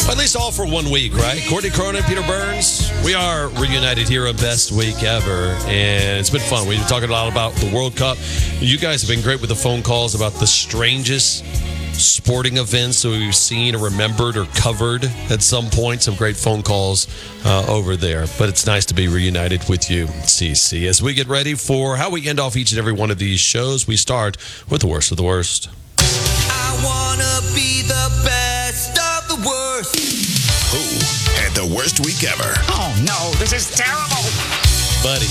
At least all for 1 week, right? Courtney Cronin, Peter Burns. We are reunited here on Best Week Ever, and it's been fun. We've been talking a lot about the World Cup. You guys have been great with the phone calls about the strangest sporting events that we've seen or remembered or covered at some point. Some great phone calls over there. But it's nice to be reunited with you, CC. As we get ready for how we end off each and every one of these shows, we start with the worst of the worst. I wanna be the best of the worst. Who had the worst week ever? Oh, no, this is terrible. Buddy,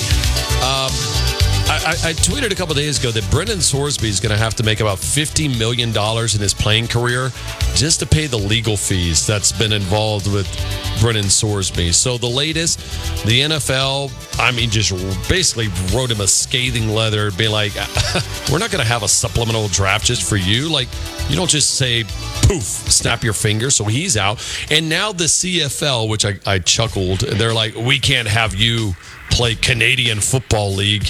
I tweeted a couple days ago that Brendan Sorsby is going to have to make about $50 million in his playing career just to pay the legal fees that's been involved with Brendan Sorsby. So the latest, the NFL, just basically wrote him a scathing letter being like, we're not going to have a supplemental draft just for you. Like, you don't just say, poof, snap your finger. So he's out. And now the CFL, which I chuckled, they're like, we can't have you play Canadian Football League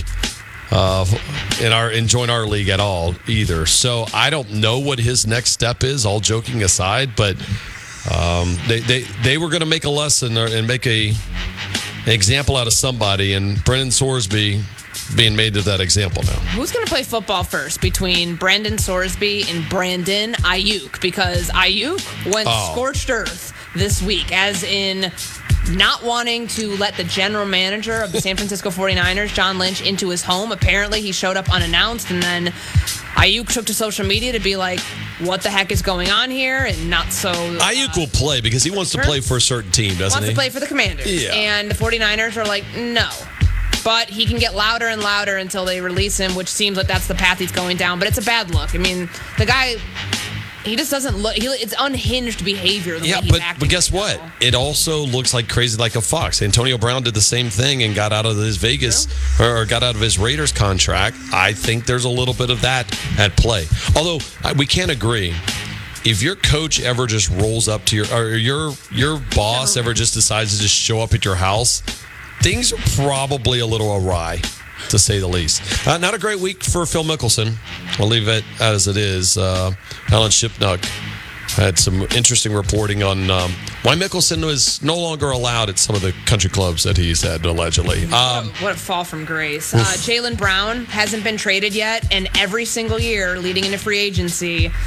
and join our league at all either. So I don't know what his next step is, all joking aside, but they were going to make a lesson and make an example out of somebody, and Brendan Sorsby being made to that example now. Who's going to play football first between Brendan Sorsby and Brandon Ayuk? Because Ayuk went scorched earth this week, as in not wanting to let the general manager of the San Francisco 49ers, John Lynch, into his home. Apparently, he showed up unannounced, and then Ayuk took to social media to be like, what the heck is going on here? And not so... Ayuk will play because he wants to play for a certain team, doesn't he? Wants to play for the Commanders. Yeah. And the 49ers are like, no. But he can get louder and louder until they release him, which seems like that's the path he's going down. But it's a bad look. I mean, the guy... He just doesn't look. It's unhinged behavior. The way he's acting. But guess what? It also looks like crazy like a fox. Antonio Brown did the same thing and got out of his Vegas or got out of his Raiders contract. I think there's a little bit of that at play. Although we can't agree. If your coach ever just rolls up to your boss ever just decides to just show up at your house, things are probably a little awry, to say the least. Not a great week for Phil Mickelson. I'll leave it as it is. Alan Shipnuck had some interesting reporting on why Mickelson was no longer allowed at some of the country clubs that he's had, allegedly. What a fall from grace. Jaylen Brown hasn't been traded yet, and every single year leading into free agency,